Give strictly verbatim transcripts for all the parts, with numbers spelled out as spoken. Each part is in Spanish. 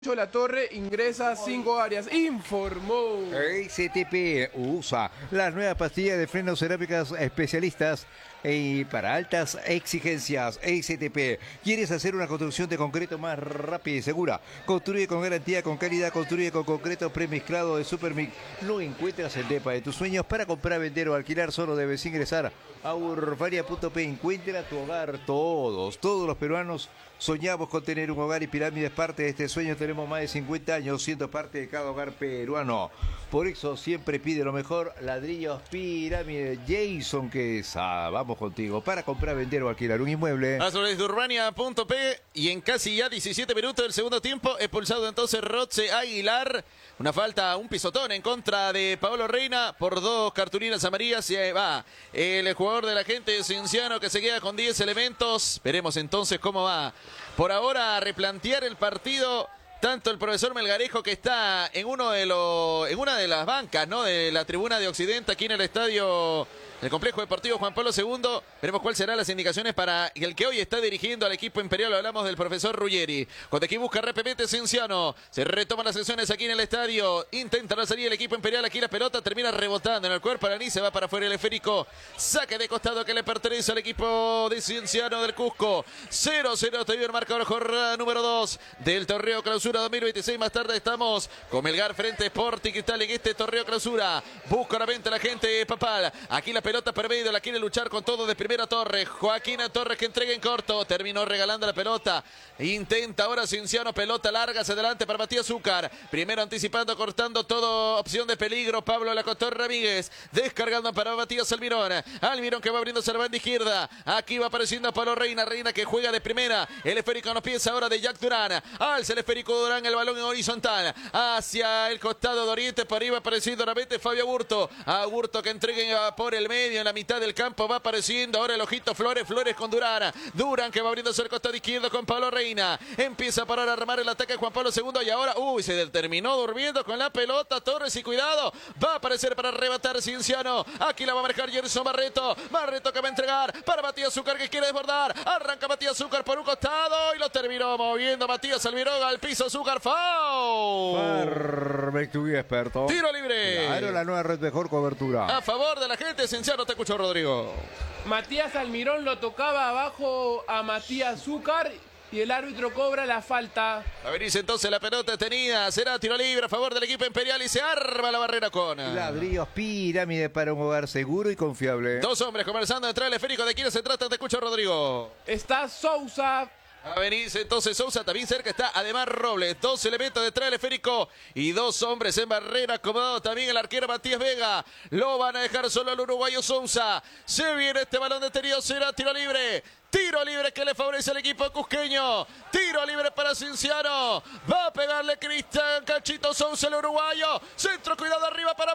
La Torre ingresa cinco áreas, informó. E C T P usa las nuevas pastillas de frenos cerámicas especialistas y para altas exigencias. E C T P, ¿quieres hacer una construcción de concreto más rápida y segura? Construye con garantía, con calidad, construye con concreto premezclado de Supermix. No encuentras el depa de tus sueños. Para comprar, vender o alquilar solo debes ingresar a urfaria punto pe. Encuentra tu hogar. Todos, todos los peruanos soñamos con tener un hogar y Pirámide es parte de este sueño. Tenemos más de cincuenta años siendo parte de cada hogar peruano. Por eso siempre pide lo mejor. Ladrillos Pirámide. Jason Queza, vamos contigo para comprar, vender o alquilar un inmueble. A través de urfania punto pe y en casi ya diecisiete minutos del segundo tiempo, expulsado entonces Rotze Aguilar. Una falta, un pisotón en contra de Paolo Reina por dos cartulinas amarillas. Y ahí va el jugador de la gente de Cienciano que se queda con diez elementos. Veremos entonces cómo va. Por ahora a replantear el partido. Tanto el profesor Melgarejo, que está en uno de los, en una de las bancas, ¿no?, de la tribuna de Occidente, aquí en el estadio, el complejo deportivo Juan Pablo segundo. Veremos cuáles serán las indicaciones para el que hoy está dirigiendo al equipo imperial. Hablamos del profesor Ruggeri. Cuando aquí busca rápidamente Cienciano. Se retoman las sesiones aquí en el estadio. Intenta salir el equipo imperial. Aquí la pelota termina rebotando en el cuerpo. Araní se va para afuera el esférico. Saque de costado que le pertenece al equipo de Cienciano del Cusco. cero cero te dio el marcador, jornada número dos del torneo clausura dos mil veintiséis. Más tarde estamos con Melgar frente a Sporting Cristal en este torneo clausura. Busca la venta la gente Papal. Aquí la pelota per medio, la quiere luchar con todo de primera Torres. Joaquín Torres que entrega en corto. Terminó regalando la pelota. Intenta ahora Cienciano. Pelota larga hacia adelante para Matías Zúcar. Primero anticipando, cortando toda opción de peligro. Pablo Lacostor Ramírez. Descargando para Matías Almirón. Almirón que va abriendo a la banda izquierda. Aquí va apareciendo Pablo Reina. Reina que juega de primera. El esférico en los pies ahora de Jack Durán. Alza el esférico Durán. El balón en horizontal. Hacia el costado de Oriente. Por arriba apareciendo nuevamente Fabio Aburto. Aburto que entrega por el medio. En la mitad del campo va apareciendo ahora el ojito Flores. Flores con Durán. Durán que va abriéndose el costado izquierdo con Pablo Reina. Empieza a parar a armar el ataque Juan Pablo segundo. Y ahora, uy, se terminó durmiendo con la pelota Torres. Y cuidado, va a aparecer para arrebatar Cienciano. Aquí la va a marcar Gerson Barreto. Barreto que va a entregar para Matías Zúcar que quiere desbordar. Arranca Matías Zúcar por un costado. Y lo terminó moviendo Matías Almirón al piso. Zúcar, foul. Perfecto y experto. Tiro libre. Claro, la nueva red, mejor cobertura. A favor de la gente Cienciano. Te escucho, Rodrigo. Matías Almirón lo tocaba abajo a Matías Zúcar y el árbitro cobra la falta. A venirse entonces la pelota tenida. Será tiro libre a favor del equipo imperial y se arma la barrera con Ladrillos Pirámide para un hogar seguro y confiable. Dos hombres conversando detrás del esférico. ¿De quién se trata? Te escucho, Rodrigo. Está Sousa. A venirse entonces Sousa, también cerca está además Robles. Dos elementos detrás del esférico y dos hombres en barrera, acomodado también el arquero Matías Vega. Lo van a dejar solo al uruguayo Sousa. Se viene este balón detenido, será tiro libre. Tiro libre que le favorece al equipo cusqueño. Tiro libre para Cienciano. Va a pegarle Cristian Cachito Sousa, el uruguayo. Centro, cuidado arriba para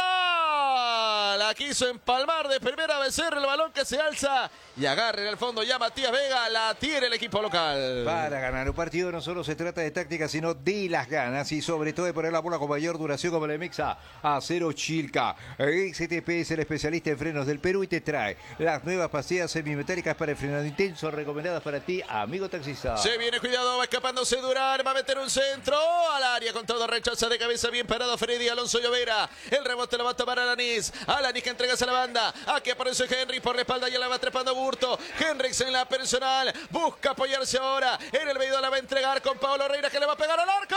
Becerra. La quiso empalmar de primera Becerra. El balón que se alza y agarra en el fondo ya Matías Vega. La tiene el equipo local. Para ganar un partido no solo se trata de táctica, sino de las ganas y sobre todo de poner la bola con mayor duración como la Mexa Acero Chilca. E C T P es el especialista en frenos del Perú y te trae las nuevas pastillas semimetálicas para el frenado intenso recomendadas para ti, amigo taxista. Se viene, cuidado, va escapándose Durán, va a meter un centro al área con todo, rechaza de cabeza, bien parado Freddy Alonso Llovera. El rebote lo va a tomar Alanis. Alanis que entrega a la banda. Aquí aparece Henry por la espalda, ya la va trepando Burto. Henrix en la personal, busca apoyarse ahora. En el medio la va a entregar con Paolo Reina que le va a pegar al arco.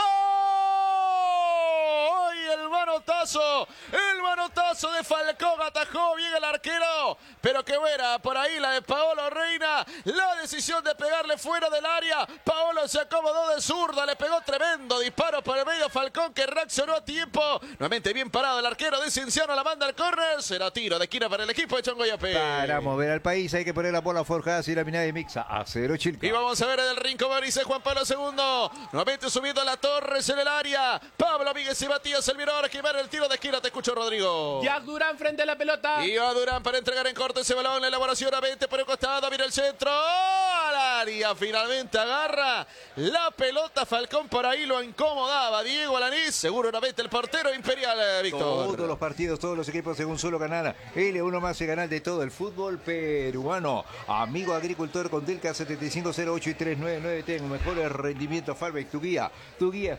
El manotazo, el manotazo de Falcón, atajó bien el arquero, pero qué buena por ahí la de Paolo Reina, la decisión de pegarle fuera del área. Paolo se acomodó de zurda, le pegó tremendo disparo por el medio Falcón que reaccionó a tiempo. Nuevamente bien parado el arquero de Cienciano, la manda al córner, será tiro de esquina para el equipo de Chongoyape. Para mover al país hay que poner la bola forjada y la mina de Mixa Acero Chilca. Y vamos a ver en el rincón, dice Juan Pablo segundo, nuevamente subiendo a la Torres en el área. Pablo Víguez y Matías Almirón que van el tiro de esquina. Te escucho, Rodrigo. Ya Jack Durán frente a la pelota. Y va Durán para entregar en corte ese balón. La elaboración a veinte por el costado. Viene el centro. Al área. Finalmente agarra la pelota. Falcón por ahí lo incomodaba. Diego Alanís. Seguro una vez el portero Imperial, eh, Víctor. Todos los partidos, todos los equipos en un solo canal. L uno más, el canal de todo el fútbol peruano. Amigo agricultor con Delca setenta y cinco cero ocho y tres nueve nueve. Tengo mejores rendimientos. Farbeck, tu guía. Tu guía